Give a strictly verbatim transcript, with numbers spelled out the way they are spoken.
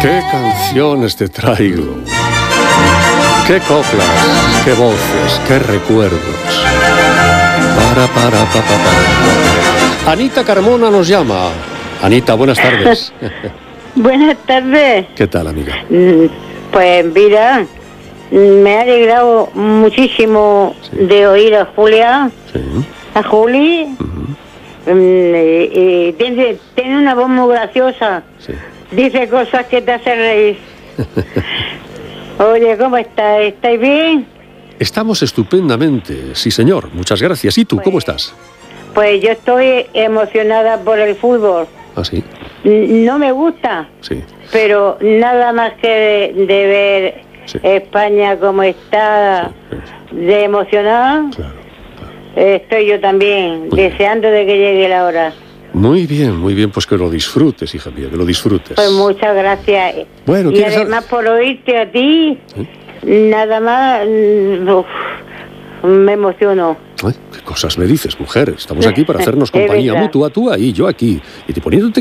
¿Qué canciones te traigo? ¿Qué coplas? ¿Qué voces? ¿Qué recuerdos? Para, para, pa, pa, pa. Anita Carmona nos llama. Anita, buenas tardes. Buenas tardes. ¿Qué tal, amiga? Pues mira, me ha alegrado muchísimo sí. de oír a Julia, sí. a Juli. Uh-huh. y, y tiene, tiene una voz muy graciosa. Sí. Dice cosas que te hacen reír. Oye, ¿cómo estáis? ¿Estáis bien? Estamos estupendamente, sí señor, muchas gracias. ¿Y tú, pues, cómo estás? Pues yo estoy emocionada por el fútbol. ¿Ah, sí? No me gusta, sí. pero nada más que de, de ver sí. España como está, sí, sí. de emocionada, claro, claro. Estoy yo también, muy deseando bien. de que llegue la hora. Muy bien, muy bien, pues que lo disfrutes, hija mía, que lo disfrutes. Pues muchas gracias. Bueno, y además por oírte a ti, ¿eh? nada más, uf, me emociono. Ay, ¿qué cosas me dices, mujer? Estamos aquí para hacernos compañía mutua, tú ahí, yo aquí, y te poniéndote